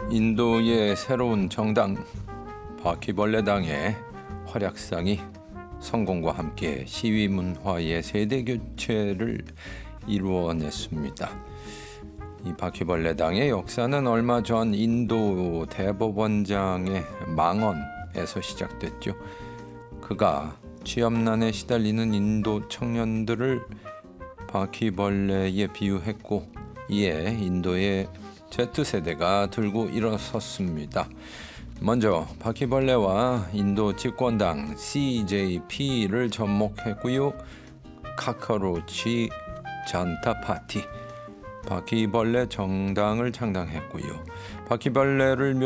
인도의 새로운 정당 바퀴벌레당의 활약상이 성공과 함께 시위 문화의 세대 교체를 이루어냈습니다. 이 바퀴벌레당의 역사는 얼마 전 인도 대법원장의 망언에서 시작됐죠. 그가 취업난에 시달리는 인도 청년들을 바퀴벌레에 비유했고, 이에 인도의 Z세대가 들고 일어섰습니다. 먼저 바퀴벌레와 인도 집권당 CJP를 접목했고요. 카카로치 잔타 파티 바퀴벌레 정당을 창당했고요. 바퀴벌레를